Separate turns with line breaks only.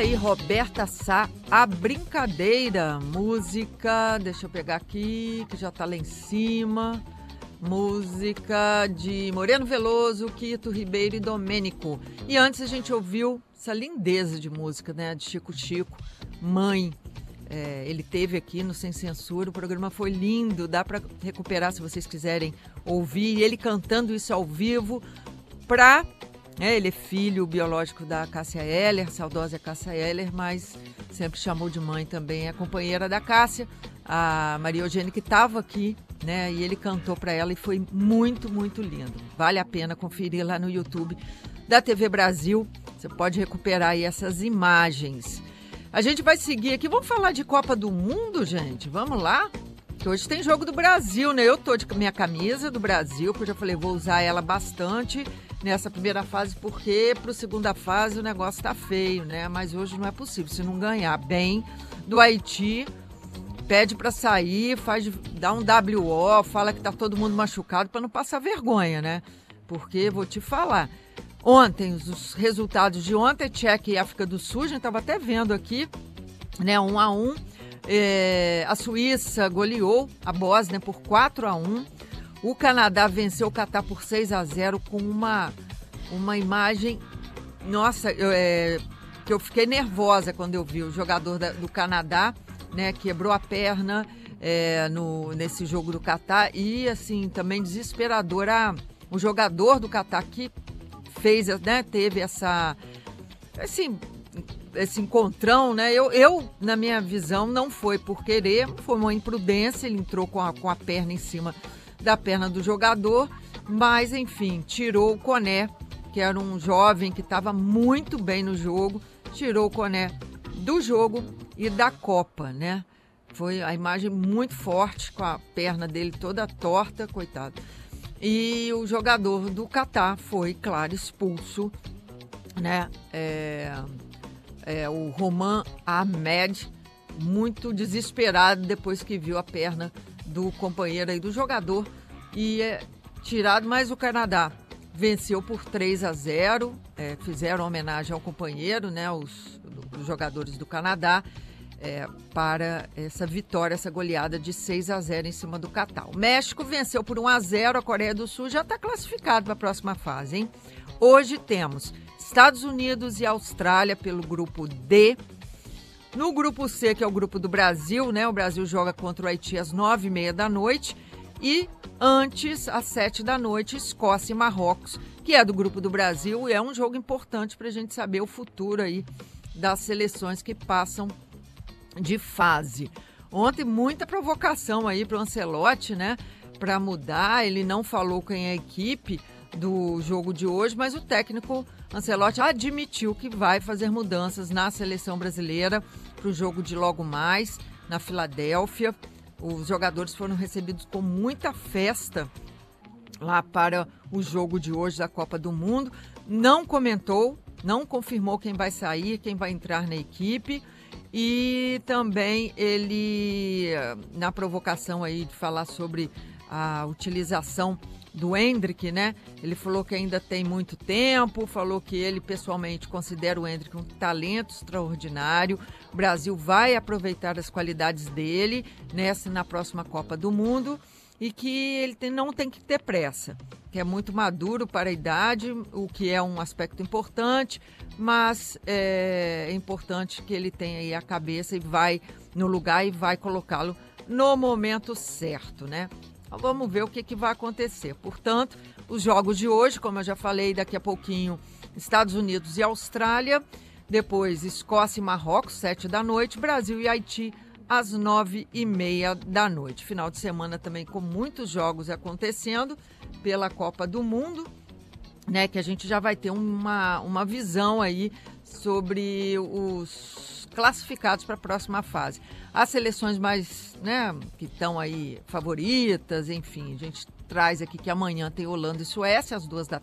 aí, Roberta Sá, A Brincadeira, música, deixa eu pegar aqui, que já tá lá em cima, música de Moreno Veloso, Quito Ribeiro e Domênico. E antes a gente ouviu essa lindeza de música, né, de Chico Chico, Mãe. Ele teve aqui no Sem Censura, o programa foi lindo, dá para recuperar se vocês quiserem ouvir. E ele cantando isso ao vivo para... ele é filho biológico da Cássia Eller, saudosa Cássia Eller, mas sempre chamou de mãe também. É companheira da Cássia, a Maria Eugênia, que estava aqui, né? E ele cantou para ela e foi muito, muito lindo. Vale a pena conferir lá no YouTube da TV Brasil. Você pode recuperar aí essas imagens. A gente vai seguir aqui. Vamos falar de Copa do Mundo, gente? Vamos lá? Que hoje tem jogo do Brasil, né? Eu tô de minha camisa do Brasil, porque eu já falei, vou usar ela bastante nessa primeira fase, porque para a segunda fase o negócio tá feio, né? Mas hoje não é possível. Se não ganhar bem do Haiti, pede para sair, dá um WO, fala que tá todo mundo machucado para não passar vergonha, né? Porque, vou te falar, ontem, os resultados de ontem, Tchequia e África do Sul, a gente estava até vendo aqui, né, 1-1. A Suíça goleou a Bósnia por 4-1. O Canadá venceu o Catar por 6-0 com uma imagem, nossa, que eu fiquei nervosa quando eu vi o jogador do Canadá, né, quebrou a perna nesse jogo do Catar e, assim, também desesperador o jogador do Catar que fez, né, teve esse encontrão, né? Eu, na minha visão, não foi por querer, foi uma imprudência, ele entrou com a perna em cima da perna do jogador, mas, enfim, tirou o Koné, que era um jovem que estava muito bem no jogo, tirou o Koné do jogo e da Copa, né? Foi a imagem muito forte, com a perna dele toda torta, coitado. E o jogador do Catar foi, claro, expulso, né? O Roman Ahmed, muito desesperado depois que viu a perna do companheiro aí do jogador e tirado, mas o Canadá venceu por 3-0, fizeram homenagem ao companheiro, né, os jogadores do Canadá, para essa vitória, essa goleada de 6-0 em cima do Catar. O México venceu por 1-0, a Coreia do Sul já está classificado para a próxima fase, hein? Hoje temos Estados Unidos e Austrália pelo grupo D. No grupo C, que é o grupo do Brasil, né? O Brasil joga contra o Haiti às 9h30 da noite. E antes, às 7 da noite, Escócia e Marrocos, que é do grupo do Brasil. E é um jogo importante para a gente saber o futuro aí das seleções que passam de fase. Ontem, muita provocação aí para o Ancelotti, né? Para mudar, ele não falou quem é a equipe do jogo de hoje, mas o técnico Ancelotti admitiu que vai fazer mudanças na seleção brasileira para o jogo de logo mais, na Filadélfia. Os jogadores foram recebidos com muita festa lá para o jogo de hoje da Copa do Mundo. Não comentou, não confirmou quem vai sair, quem vai entrar na equipe. E também ele, na provocação aí de falar sobre a utilização do Endrick, né? Ele falou que ainda tem muito tempo, falou que ele pessoalmente considera o Endrick um talento extraordinário. O Brasil vai aproveitar as qualidades dele na próxima Copa do Mundo e que ele não tem que ter pressa, que é muito maduro para a idade, o que é um aspecto importante, mas é importante que ele tenha aí a cabeça e vai no lugar e vai colocá-lo no momento certo, né? Vamos ver o que vai acontecer. Portanto, os jogos de hoje, como eu já falei, daqui a pouquinho, Estados Unidos e Austrália, depois Escócia e Marrocos, 7 da noite, Brasil e Haiti, às 9h30 da noite. Final de semana também com muitos jogos acontecendo pela Copa do Mundo, né, que a gente já vai ter uma visão aí sobre os classificados para a próxima fase. As seleções mais, né, que estão aí favoritas, enfim, a gente traz aqui que amanhã tem Holanda e Suécia às 2h.